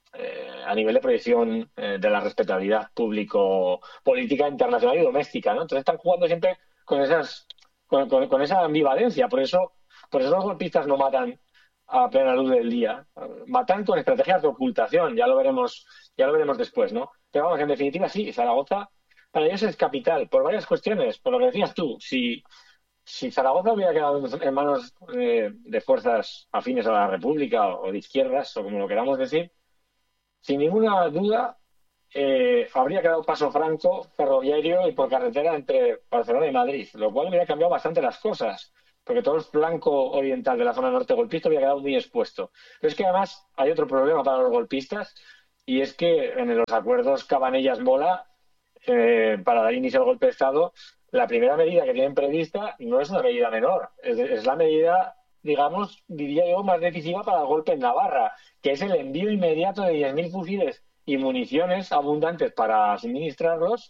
S1: a nivel de proyección de la respetabilidad política internacional y doméstica, ¿no? Entonces están jugando siempre con con esa ambivalencia. Por eso los golpistas no matan a plena luz del día. Matan con estrategias de ocultación, ya lo veremos después, ¿no? Pero vamos, en definitiva sí, Zaragoza para ellos es capital, por varias cuestiones, por lo que decías tú, si Zaragoza hubiera quedado en manos de fuerzas afines a la República o de izquierdas, o como lo queramos decir, sin ninguna duda habría quedado paso franco ferroviario y por carretera entre Barcelona y Madrid, lo cual hubiera cambiado bastante las cosas, porque todo el flanco oriental de la zona norte golpista habría quedado muy expuesto. Pero es que además hay otro problema para los golpistas, y es que en los acuerdos Cabanellas-Mola, para dar inicio al golpe de Estado, la primera medida que tienen prevista no es una medida menor, es la medida, digamos, diría yo, más decisiva para el golpe en Navarra, que es el envío inmediato de 10.000 fusiles y municiones abundantes para suministrarlos,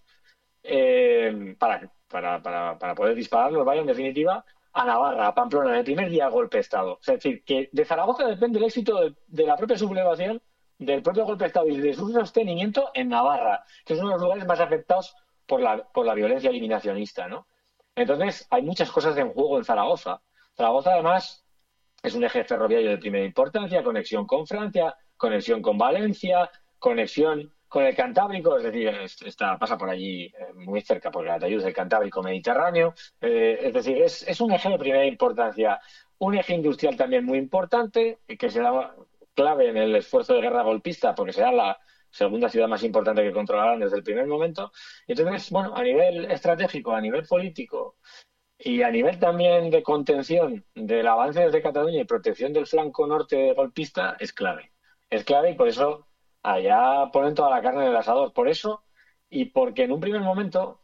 S1: para poder dispararlos, vaya, en definitiva, a Navarra, a Pamplona, en el primer día del golpe de Estado. Es decir, que de Zaragoza depende el éxito de la propia sublevación, del propio golpe de Estado y de su sostenimiento en Navarra, que es uno de los lugares más afectados por la violencia eliminacionista, ¿no? Entonces, hay muchas cosas en juego en Zaragoza. Zaragoza, además, es un eje ferroviario de primera importancia, conexión con Francia, conexión con Valencia, conexión con el Cantábrico, es decir, pasa por allí muy cerca, porque la Tallud es el Cantábrico Mediterráneo, es decir, es un eje de primera importancia, un eje industrial también muy importante, que será clave en el esfuerzo de guerra golpista, porque será la segunda ciudad más importante que controlarán desde el primer momento. Y entonces, bueno, a nivel estratégico, a nivel político y a nivel también de contención del avance desde Cataluña y protección del flanco norte golpista, es clave. Es clave y por eso allá ponen toda la carne en el asador. Por eso y porque en un primer momento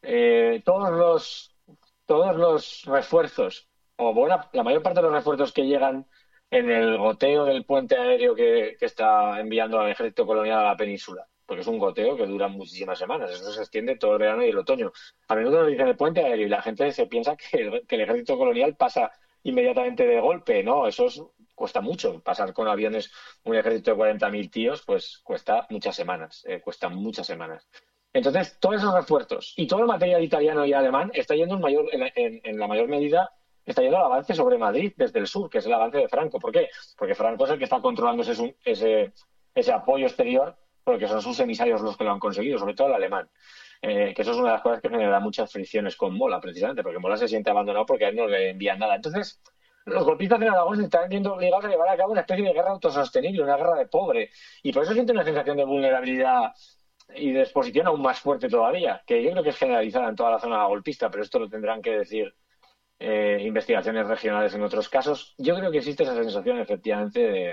S1: todos los refuerzos, o la mayor parte de los refuerzos que llegan en el goteo del puente aéreo que está enviando al ejército colonial a la península, porque es un goteo que dura muchísimas semanas, eso se extiende todo el verano y el otoño. A menudo nos dicen el puente aéreo y la gente se piensa que el ejército colonial pasa inmediatamente de golpe, ¿no? Cuesta mucho. Pasar con aviones un ejército de 40.000 tíos, pues cuesta muchas semanas, Entonces, todos esos refuerzos y todo el material italiano y alemán está yendo en la mayor medida, está yendo al avance sobre Madrid desde el sur, que es el avance de Franco. ¿Por qué? Porque Franco es el que está controlando ese apoyo exterior, porque son sus emisarios los que lo han conseguido, sobre todo el alemán. Que eso es una de las cosas que genera muchas fricciones con Mola, precisamente, porque Mola se siente abandonado porque a él no le envían nada. Entonces, los golpistas en Aragón se están viendo obligados a llevar a cabo una especie de guerra autosostenible, una guerra de pobre, y por eso sienten una sensación de vulnerabilidad y de exposición aún más fuerte todavía, que yo creo que es generalizada en toda la zona golpista, pero esto lo tendrán que decir investigaciones regionales en otros casos. Yo creo que existe esa sensación, efectivamente,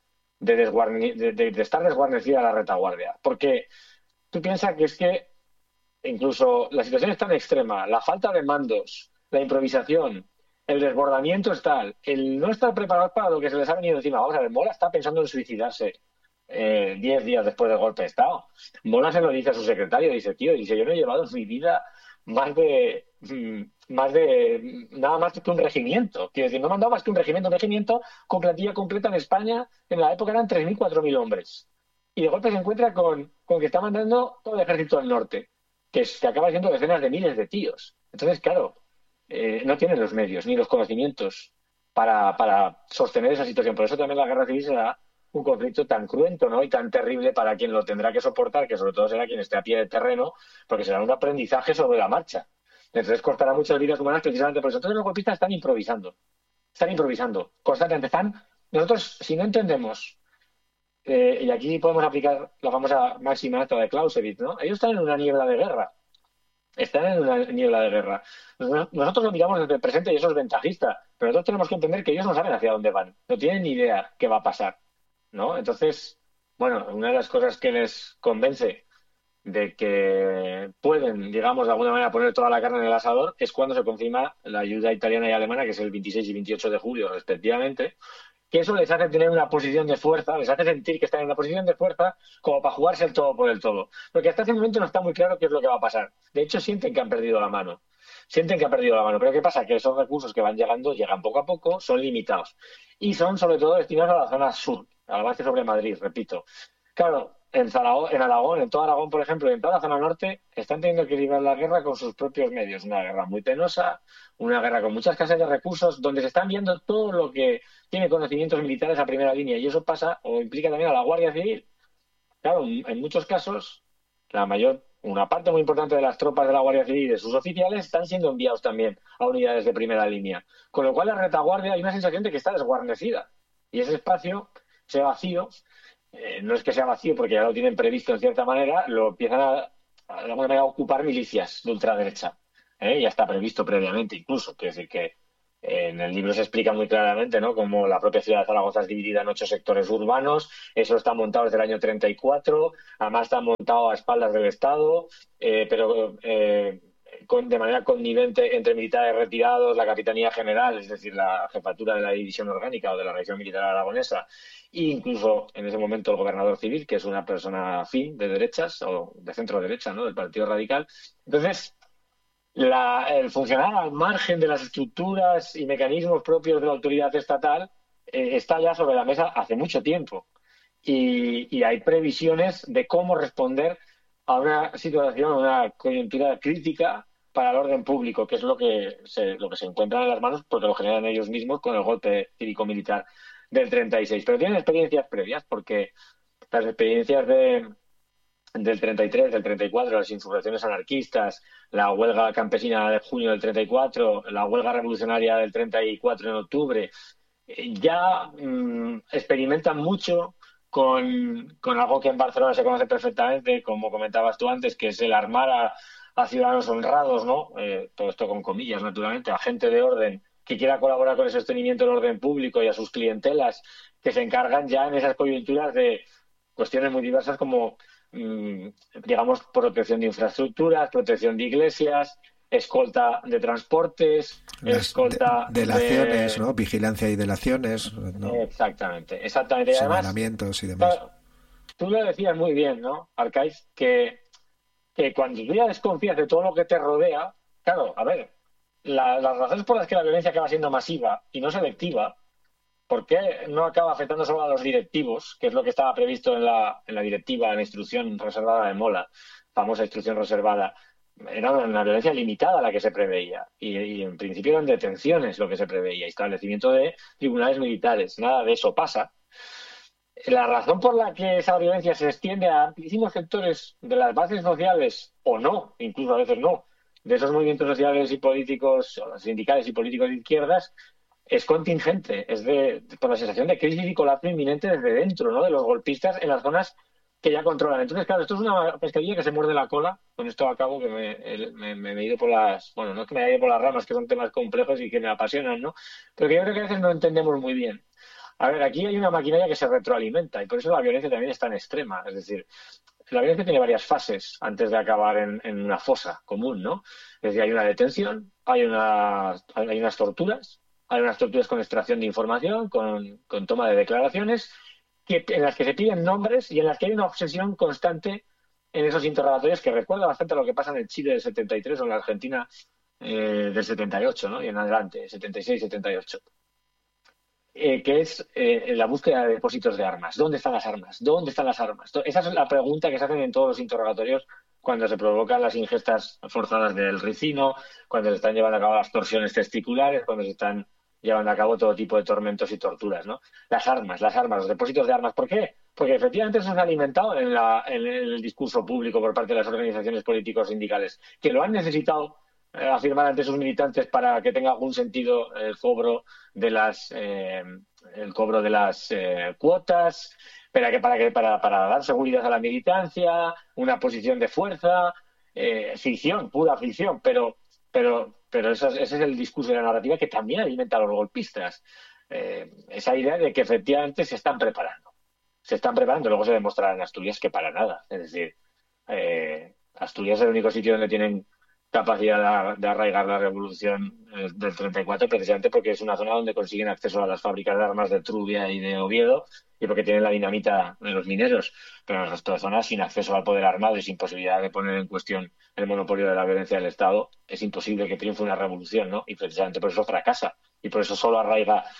S1: de estar desguarnecida la retaguardia, porque tú piensas que es que incluso la situación es tan extrema, la falta de mandos, la improvisación, el desbordamiento es tal, el no estar preparados para lo que se les ha venido encima. Vamos a ver, Mola está pensando en suicidarse 10 días después del golpe de Estado. Mola se lo dice a su secretario, dice, yo no he llevado en mi vida nada más que un regimiento. Quiero decir, no me han dado más que un regimiento con plantilla completa en España, en la época eran 3.000, 4.000 hombres. Y de golpe se encuentra con que está mandando todo el ejército del norte, que acaba siendo decenas de miles de tíos. Entonces, claro, no tienen los medios ni los conocimientos para sostener esa situación. Por eso también la guerra civil será un conflicto tan cruento, ¿no? Y tan terrible para quien lo tendrá que soportar, que sobre todo será quien esté a pie de terreno, porque será un aprendizaje sobre la marcha. Entonces costará muchas vidas humanas precisamente por eso. Entonces los golpistas están improvisando constantemente. Nosotros, si no entendemos, y aquí podemos aplicar la famosa máxima esta de Clausewitz, ¿no? Ellos están en una niebla de guerra. Nosotros lo miramos desde el presente y eso es ventajista, pero nosotros tenemos que entender que ellos no saben hacia dónde van, no tienen ni idea qué va a pasar, ¿no? Entonces, bueno, una de las cosas que les convence de que pueden, digamos, de alguna manera poner toda la carne en el asador es cuando se confirma la ayuda italiana y alemana, que es el 26 y 28 de julio, respectivamente, que eso les hace tener una posición de fuerza, les hace sentir que están en una posición de fuerza como para jugarse el todo por el todo. Porque hasta ese momento no está muy claro qué es lo que va a pasar. De hecho, sienten que han perdido la mano. Pero ¿qué pasa? Que esos recursos que van llegando llegan poco a poco, son limitados. Y son sobre todo destinados a la zona sur, al avance sobre Madrid, repito. Claro, en Aragón, en todo Aragón, por ejemplo, y en toda la zona norte, están teniendo que librar la guerra con sus propios medios. Una guerra muy penosa, una guerra con mucha escasez de recursos, donde se están viendo todo lo que tiene conocimientos militares a primera línea. Y eso pasa o implica también a la Guardia Civil. Claro, en muchos casos, una parte muy importante de las tropas de la Guardia Civil y de sus oficiales están siendo enviados también a unidades de primera línea. Con lo cual, la retaguardia hay una sensación de que está desguarnecida. Y ese espacio, ese vacío, no es que sea vacío porque ya lo tienen previsto en cierta manera, lo empiezan de alguna manera a ocupar milicias de ultraderecha. Ya está previsto previamente incluso. Quiero decir que en el libro se explica muy claramente, ¿no?, cómo la propia ciudad de Zaragoza es dividida en 8 sectores urbanos. Eso está montado desde el año 34, además está montado a espaldas del Estado, pero de manera connivente entre militares retirados, la Capitanía General, es decir, la jefatura de la división orgánica o de la región militar aragonesa, e incluso en ese momento el gobernador civil, que es una persona afín de derechas o de centro derecha, ¿no?, del Partido Radical. Entonces, el funcionar al margen de las estructuras y mecanismos propios de la autoridad estatal está ya sobre la mesa hace mucho tiempo. Y hay previsiones de cómo responder a una situación, a una coyuntura crítica para el orden público, que es lo que se encuentran en las manos, porque lo generan ellos mismos con el golpe cívico-militar del 36. Pero tienen experiencias previas, porque las experiencias del 33, del 34, las insurrecciones anarquistas, la huelga campesina de junio del 34, la huelga revolucionaria del 34 en octubre, ya experimentan mucho con algo que en Barcelona se conoce perfectamente, como comentabas tú antes, que es el armar a ciudadanos honrados, ¿no? Todo esto con comillas, naturalmente, a gente de orden que quiera colaborar con el sostenimiento del orden público y a sus clientelas que se encargan ya en esas coyunturas de cuestiones muy diversas como, digamos, protección de infraestructuras, protección de iglesias, escolta de transportes, escolta
S2: delaciones, ¿no? Vigilancia y delaciones, ¿no?
S1: Exactamente. Y además,
S2: Señalamientos y demás.
S1: tú lo decías muy bien, ¿no, Arcaiz? Que cuando tú ya desconfías de todo lo que te rodea, claro, a ver, las razones por las que la violencia acaba siendo masiva y no selectiva, ¿por qué no acaba afectando solo a los directivos, que es lo que estaba previsto en la directiva, en la instrucción reservada de Mola, famosa instrucción reservada? Era una violencia limitada la que se preveía y en principio eran detenciones lo que se preveía, establecimiento de tribunales militares. Nada de eso pasa. La razón por la que esa violencia se extiende a amplísimos sectores de las bases sociales, o no, incluso a veces no, de esos movimientos sociales y políticos, o sindicales y políticos de izquierdas, es contingente, por la sensación de crisis y colapso inminente desde dentro, ¿no?, de los golpistas en las zonas que ya controlan. Entonces, claro, esto es una pescadilla que se muerde la cola. Con esto acabo, que me he ido por bueno, no es que me haya ido por las ramas, que son temas complejos y que me apasionan, ¿no? Pero que yo creo que a veces no entendemos muy bien. A ver, aquí hay una maquinaria que se retroalimenta y por eso la violencia también es tan extrema. Es decir, la violencia tiene varias fases antes de acabar en una fosa común, ¿no? Es decir, hay una detención, hay unas torturas, con extracción de información, con toma de declaraciones, en las que se piden nombres y en las que hay una obsesión constante en esos interrogatorios que recuerda bastante a lo que pasa en el Chile del 73 o en la Argentina del 78, ¿no?, y en adelante, 76, 78. Que es la búsqueda de depósitos de armas. ¿Dónde están las armas? ¿Dónde están las armas? Esa es la pregunta que se hacen en todos los interrogatorios cuando se provocan las ingestas forzadas del ricino, cuando se están llevando a cabo las torsiones testiculares, cuando se están llevando a cabo todo tipo de tormentos y torturas, ¿no? Las armas, los depósitos de armas. ¿Por qué? Porque efectivamente eso se ha alimentado en el discurso público por parte de las organizaciones políticos sindicales, que lo han necesitado afirmar ante sus militantes para que tenga algún sentido el cobro de las cuotas, para dar seguridad a la militancia, una posición de fuerza, ficción, pura ficción, pero ese es el discurso de la narrativa que también alimenta a los golpistas. Esa idea de que efectivamente se están preparando. Luego se demostrará en Asturias que para nada. Es decir, Asturias es el único sitio donde tienen capacidad de arraigar la revolución del 34, precisamente porque es una zona donde consiguen acceso a las fábricas de armas de Trubia y de Oviedo y porque tienen la dinamita de los mineros, pero en el resto de zonas, sin acceso al poder armado y sin posibilidad de poner en cuestión el monopolio de la violencia del Estado, es imposible que triunfe una revolución, ¿no? Y precisamente por eso fracasa y por eso solo arraiga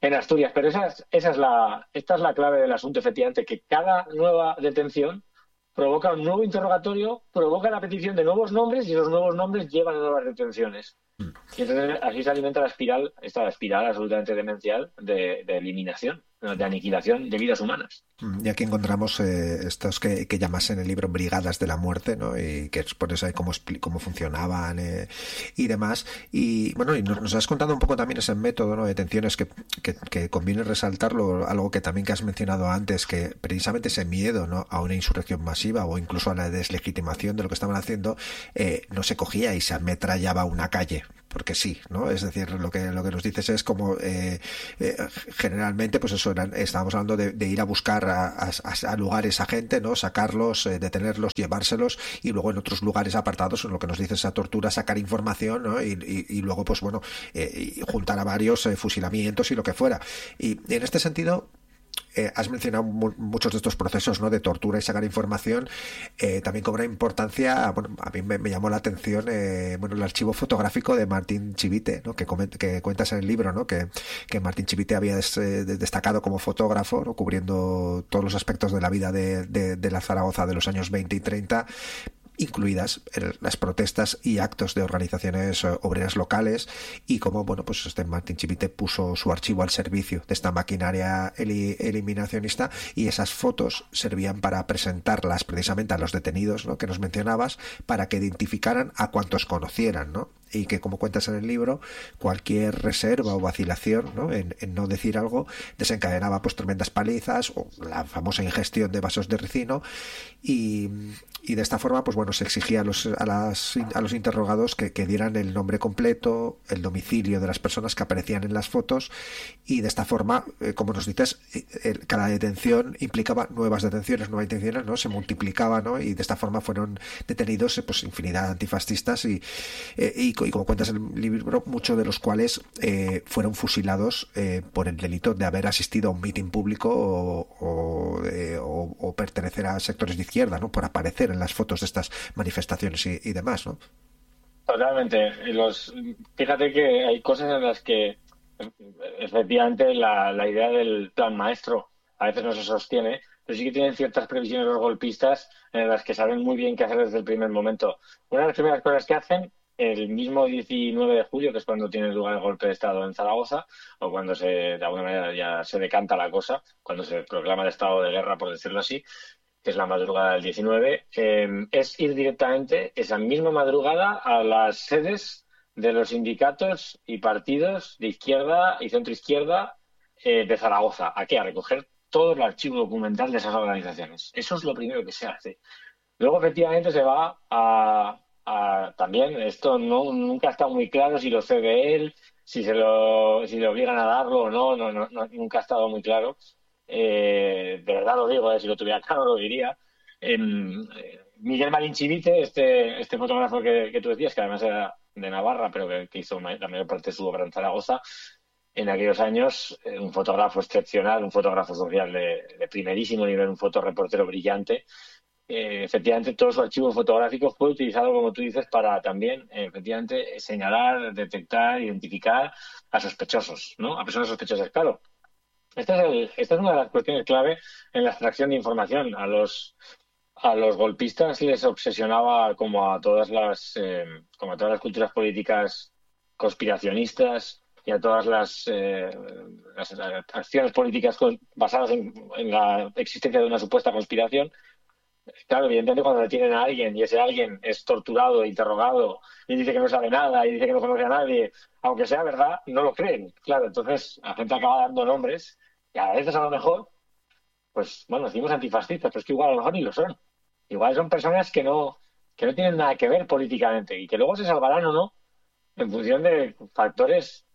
S1: en Asturias. Pero esta es la clave del asunto, efectivamente, que cada nueva detención provoca un nuevo interrogatorio, provoca la petición de nuevos nombres y esos nuevos nombres llevan a nuevas detenciones. Y entonces así se alimenta esta espiral absolutamente demencial de eliminación, de aniquilación de vidas humanas.
S2: Y aquí encontramos estos que llamas en el libro brigadas de la muerte, ¿no? Y que pones ahí cómo funcionaban y demás. Y bueno, y nos has contado un poco también ese método, ¿no? De detenciones que conviene resaltarlo, algo que también que has mencionado antes, que precisamente ese miedo, ¿no? A una insurrección masiva o incluso a la deslegitimación de lo que estaban haciendo, no se cogía y se ametrallaba una calle porque sí, ¿no? Es decir, lo que nos dices es como generalmente, pues eso, estábamos hablando de ir a buscar a lugares a gente, ¿no? Sacarlos, detenerlos, llevárselos y luego en otros lugares apartados, en lo que nos dices a tortura, sacar información, ¿no? Y luego, pues bueno, juntar a varios fusilamientos y lo que fuera. Y en este sentido, has mencionado muchos de estos procesos, ¿no? De tortura y sacar información. También cobra importancia, bueno, a mí me llamó la atención el archivo fotográfico de Martín Chivite, ¿no? Que cuentas en el libro, ¿no? Que Martín Chivite había destacado como fotógrafo, ¿no? Cubriendo todos los aspectos de la vida de la Zaragoza de los años 20 y 30, incluidas las protestas y actos de organizaciones obreras locales, y como bueno, pues Martín Chivite puso su archivo al servicio de esta maquinaria eliminacionista, y esas fotos servían para presentarlas precisamente a los detenidos, ¿no? Que nos mencionabas, para que identificaran a cuantos conocieran, ¿no? Y que, como cuentas en el libro, cualquier reserva o vacilación, ¿no? En no decir algo desencadenaba pues tremendas palizas o la famosa ingestión de vasos de ricino, y de esta forma pues bueno, se exigía a los interrogados que dieran el nombre completo, el domicilio de las personas que aparecían en las fotos, y de esta forma, como nos dices, cada detención implicaba nuevas detenciones, nuevas detenciones, ¿no? Se multiplicaba, ¿no? Y de esta forma fueron detenidos pues infinidad de antifascistas y como cuentas en el libro, muchos de los cuales fueron fusilados por el delito de haber asistido a un mitin público o pertenecer a sectores de izquierda, ¿no? Por aparecer en las fotos de estas manifestaciones y demás, ¿no?
S1: Totalmente. Fíjate que hay cosas en las que efectivamente la idea del plan maestro a veces no se sostiene, pero sí que tienen ciertas previsiones los golpistas en las que saben muy bien qué hacer desde el primer momento. Una de las primeras cosas que hacen el mismo 19 de julio, que es cuando tiene lugar el golpe de Estado en Zaragoza, o cuando de alguna manera ya se decanta la cosa, cuando se proclama el estado de guerra, por decirlo así, que es la madrugada del 19, es ir directamente esa misma madrugada a las sedes de los sindicatos y partidos de izquierda y centroizquierda de Zaragoza. ¿A qué? A recoger todo el archivo documental de esas organizaciones. Eso es lo primero que se hace. Luego, efectivamente, se va también, esto nunca ha estado muy claro si lo cede él, si le obligan a darlo o no, nunca ha estado muy claro. De verdad lo digo, si lo tuviera claro lo diría. Miguel Marín Chivite, este fotógrafo que tú decías, que además era de Navarra, pero que hizo la mayor parte de su obra en Zaragoza, en aquellos años, un fotógrafo excepcional, un fotógrafo social de primerísimo nivel, un fotoreportero brillante. Efectivamente, todo su archivo fotográfico fue utilizado, como tú dices, para también, efectivamente, señalar, detectar, identificar a sospechosos, ¿no? A personas sospechosas, claro. Esta es una de las cuestiones clave en la extracción de información. A los golpistas les obsesionaba, como a todas las culturas políticas conspiracionistas y a todas las acciones políticas basadas en la existencia de una supuesta conspiración. Claro, evidentemente cuando detienen a alguien y ese alguien es torturado, interrogado y dice que no sabe nada y dice que no conoce a nadie, aunque sea verdad, no lo creen. Claro, entonces la gente acaba dando nombres y a veces a lo mejor, pues bueno, decimos antifascistas, pero es que igual a lo mejor ni lo son. Igual son personas que no tienen nada que ver políticamente y que luego se salvarán o no en función de factores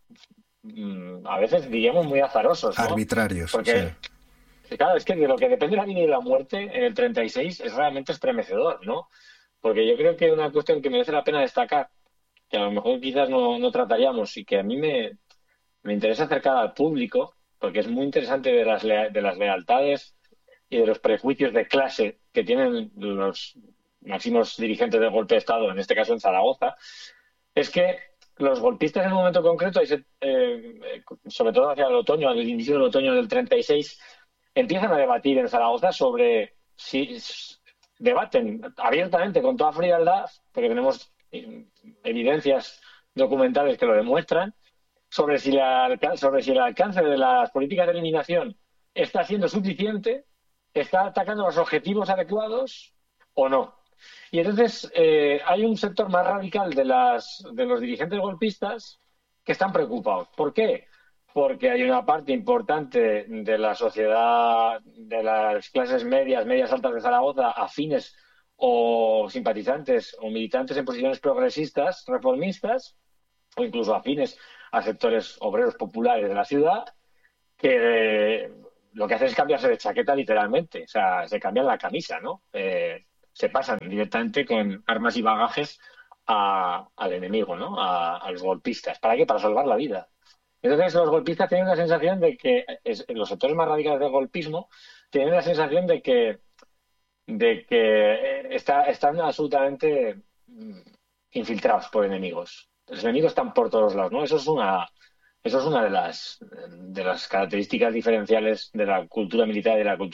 S1: a veces diríamos muy azarosos, ¿no?
S2: Arbitrarios,
S1: porque
S2: sí.
S1: claro, es que de lo que depende la vida y la muerte en el 36 es realmente estremecedor, ¿no? Porque yo creo que una cuestión que merece la pena destacar, que a lo mejor quizás no trataríamos y que a mí me interesa acercar al público, porque es muy interesante de las lealtades y de los prejuicios de clase que tienen los máximos dirigentes del golpe de Estado, en este caso en Zaragoza, es que los golpistas en un momento concreto, sobre todo hacia el otoño, al inicio del otoño del 36, empiezan a debatir en Zaragoza sobre si debaten abiertamente, con toda frialdad, porque tenemos evidencias documentales que lo demuestran, sobre si el alcance de las políticas de eliminación está siendo suficiente, está atacando los objetivos adecuados o no. Y entonces hay un sector más radical de los dirigentes golpistas que están preocupados. ¿Por qué? Porque hay una parte importante de la sociedad, de las clases medias, medias altas de Zaragoza, afines o simpatizantes o militantes en posiciones progresistas, reformistas, o incluso afines a sectores obreros populares de la ciudad, que lo que hacen es cambiarse de chaqueta literalmente, o sea, se cambian la camisa, ¿no? Se pasan directamente con armas y bagajes al enemigo, ¿no? A los golpistas. ¿Para qué? Para salvar la vida. Entonces los golpistas tienen la sensación de que, los sectores más radicales del golpismo tienen la sensación de que están absolutamente infiltrados por enemigos. Los enemigos están por todos lados, ¿no? Eso es una de las características diferenciales de la cultura militar y de la cultura